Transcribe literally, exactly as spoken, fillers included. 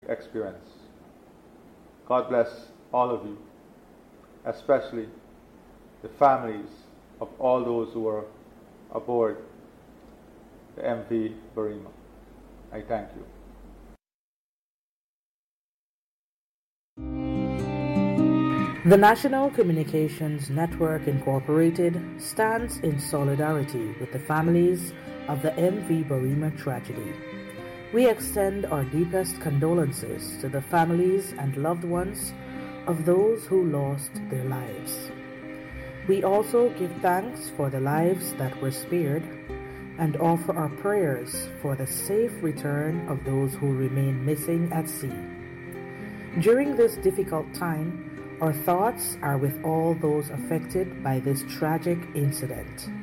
experience. God bless all of you, especially the families of all those who are aboard the M V Barima. I thank you. The National Communications Network Incorporated stands in solidarity with the families of the M V Barima tragedy. We extend our deepest condolences to the families and loved ones of those who lost their lives. We also give thanks for the lives that were spared and offer our prayers for the safe return of those who remain missing at sea. During this difficult time, our thoughts are with all those affected by this tragic incident.